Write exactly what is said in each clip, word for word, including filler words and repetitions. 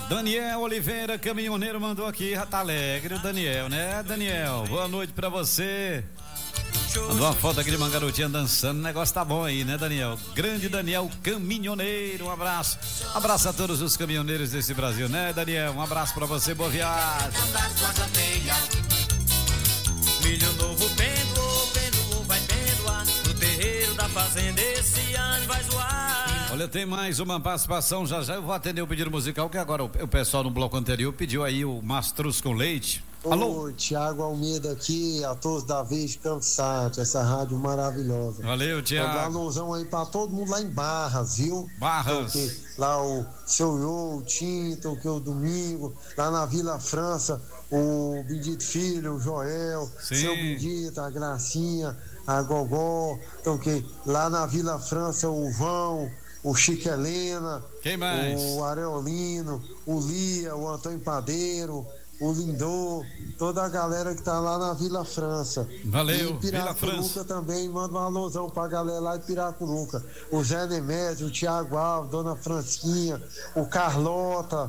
Daniel Oliveira, caminhoneiro, mandou aqui, já tá alegre o Daniel, né, Daniel? Boa noite pra você. Mandou uma foto aqui de uma garotinha dançando, o negócio tá bom aí, né, Daniel? Grande Daniel, caminhoneiro, um abraço. Um abraço a todos os caminhoneiros desse Brasil, né, Daniel? Um abraço pra você, boa viagem. Milho novo pendurou, pendurou, vai pendoar. No terreiro da fazenda esse ano vai zoar. Olha, tem mais uma participação, já já eu vou atender o pedido musical, que agora o, o pessoal no bloco anterior pediu aí o Mastruz com leite. Alô? Oi, Tiago Almeida aqui, a todos da Vez Cansado, essa rádio maravilhosa. Valeu, Tiago. Dá um alusão aí pra todo mundo lá em Barras, viu? Barras. Porque lá o seu Iô, o Tinto, que é o Domingo, lá na Vila França, o Bendito Filho, o Joel, Sim. seu Bendito, a Gracinha, a Gogó, então que lá na Vila França o Vão, o Chico Helena, quem mais? O Areolino, o Lia, o Antônio Padeiro, o Lindô, toda a galera que tá lá na Vila França. Valeu, e Vila França. Piracuruca também, manda um alusão pra galera lá de Piracuruca. O Zé Nemésio, o Tiago Alves, Dona Francisquinha, o Carlota,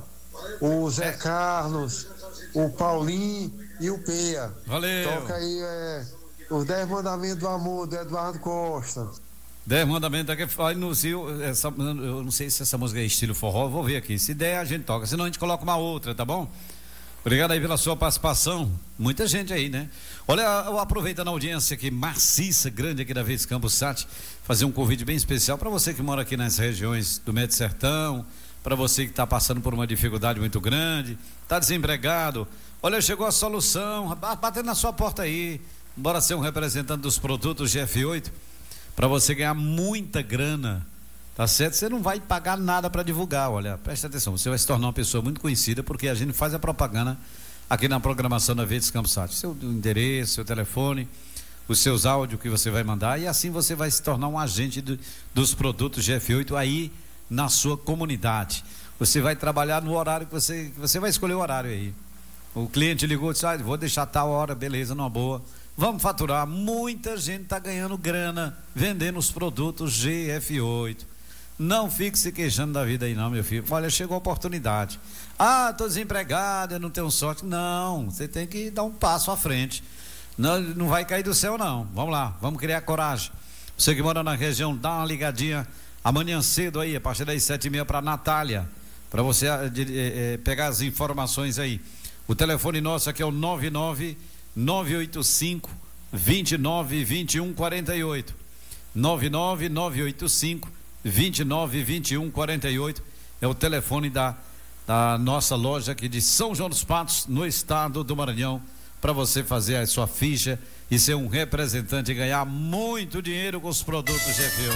o Zé Carlos, o Paulinho e o Peia. Valeu. Toca aí é, os Dez Mandamentos do Amor, do Eduardo Costa. Dez Mandamentos aqui, no, se, essa, eu não sei se essa música é estilo forró, vou ver aqui. Se der, a gente toca, senão a gente coloca uma outra, tá bom? Obrigado aí pela sua participação. Muita gente aí, né? Olha, eu aproveitando a audiência aqui maciça, grande aqui da Vez Campos Sat, fazer um convite bem especial para você que mora aqui nas regiões do Médio Sertão, para você que está passando por uma dificuldade muito grande, está desempregado. Olha, chegou a solução, batendo na sua porta aí. Bora ser um representante dos produtos G F oito, para você ganhar muita grana. Tá certo? Você não vai pagar nada para divulgar, olha, presta atenção, você vai se tornar uma pessoa muito conhecida, porque a gente faz a propaganda aqui na programação da Verdes Campos Sat, seu endereço, seu telefone, os seus áudios que você vai mandar, e assim você vai se tornar um agente do, dos produtos G F oito aí na sua comunidade. Você vai trabalhar no horário que você, que você vai escolher o horário aí. O cliente ligou e disse, ah, vou deixar tal hora, beleza, numa boa. Vamos faturar. Muita gente está ganhando grana vendendo os produtos G F oito. Não fique se queixando da vida aí não, meu filho. Olha, chegou a oportunidade. Ah, estou desempregado, eu não tenho sorte. Não, você tem que dar um passo à frente. Não, não vai cair do céu não. Vamos lá, vamos criar coragem. Você que mora na região, dá uma ligadinha amanhã cedo aí, a partir das sete e meia para Natália, para você é, é, pegar as informações aí. O telefone nosso aqui é o nove nove nove oito cinco, dois nove dois um quatro oito. nove nove nove oito cinco, dois nove dois um quatro oito é o telefone da, da nossa loja aqui de São João dos Patos, no estado do Maranhão, para você fazer a sua ficha e ser um representante e ganhar muito dinheiro com os produtos G F oito.